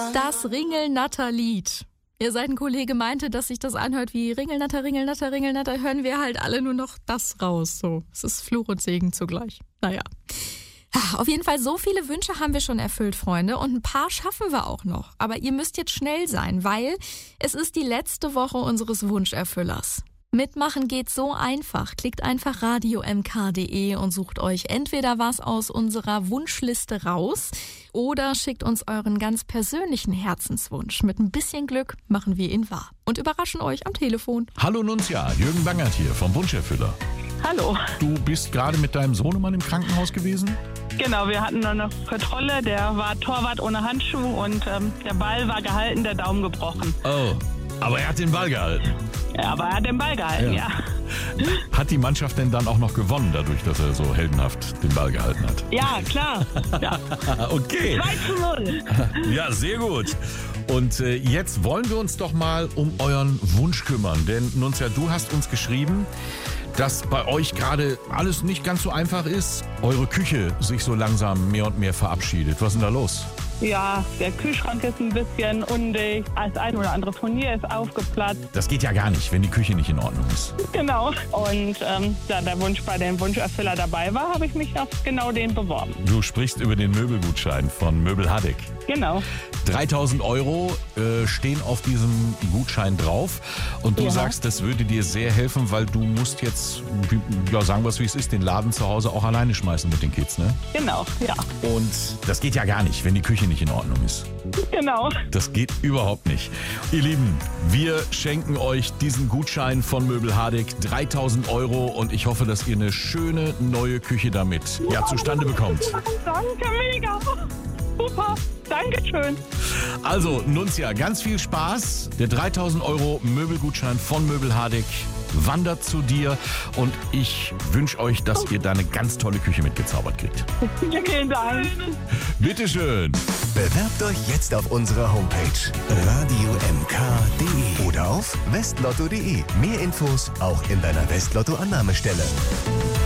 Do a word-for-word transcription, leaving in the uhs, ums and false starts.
Das Ringelnatter-Lied. Ihr seid ein Kollege meinte, dass sich das anhört wie Ringelnatter, Ringelnatter, Ringelnatter, hören wir halt alle nur noch das raus. So, es ist Fluch und Segen zugleich. Naja. Auf jeden Fall, so viele Wünsche haben wir schon erfüllt, Freunde. Und ein paar schaffen wir auch noch. Aber ihr müsst jetzt schnell sein, weil es ist die letzte Woche unseres Wunscherfüllers. Mitmachen geht so einfach. Klickt einfach radio m k punkt d e und sucht euch entweder was aus unserer Wunschliste raus oder schickt uns euren ganz persönlichen Herzenswunsch. Mit ein bisschen Glück machen wir ihn wahr und überraschen euch am Telefon. Hallo Nunzia, Jürgen Bangert hier vom Wunscherfüller. Hallo. Du bist gerade mit deinem Sohnemann im Krankenhaus gewesen? Genau, wir hatten noch eine Kontrolle, der war Torwart ohne Handschuh und ähm, der Ball war gehalten, der Daumen gebrochen. Oh, aber er hat den Ball gehalten. Ja, aber er hat den Ball gehalten, ja. ja. Hat die Mannschaft denn dann auch noch gewonnen, dadurch, dass er so heldenhaft den Ball gehalten hat? Ja, klar. Ja. Okay. zwei zu null. Ja, sehr gut. Und äh, jetzt wollen wir uns doch mal um euren Wunsch kümmern. Denn, Nunzia, du hast uns geschrieben, dass bei euch gerade alles nicht ganz so einfach ist, eure Küche sich so langsam mehr und mehr verabschiedet. Was ist denn da los? Ja, der Kühlschrank ist ein bisschen undicht, das ein oder andere Furnier ist aufgeplatzt. Das geht ja gar nicht, wenn die Küche nicht in Ordnung ist. Genau. Und ähm, da der Wunsch bei dem Wunscherfüller dabei war, habe ich mich auf genau den beworben. Du sprichst über den Möbelgutschein von Möbel Hadeck. Genau. dreitausend Euro äh, stehen auf diesem Gutschein drauf und du Ja. sagst, das würde dir sehr helfen, weil du musst jetzt, ja, sagen wir es wie es ist, den Laden zu Hause auch alleine schmeißen mit den Kids, ne? Genau, ja. Und das geht ja gar nicht, wenn die Küche nicht in Ordnung ist. Genau. Das geht überhaupt nicht. Ihr Lieben, wir schenken euch diesen Gutschein von Möbel Hadeck, dreitausend Euro, und ich hoffe, dass ihr eine schöne neue Küche damit ja, zustande bekommt. Danke, mega. Super. Dankeschön. Also, Nunzia, ganz viel Spaß. Der dreitausend Euro Möbelgutschein von Möbel Hadeck wandert zu dir und ich wünsche euch, dass ihr da eine ganz tolle Küche mitgezaubert kriegt. Vielen Dank. Bitteschön. Bewerbt euch jetzt auf unserer Homepage radio m k punkt d e oder auf westlotto punkt de. Mehr Infos auch in deiner Westlotto-Annahmestelle.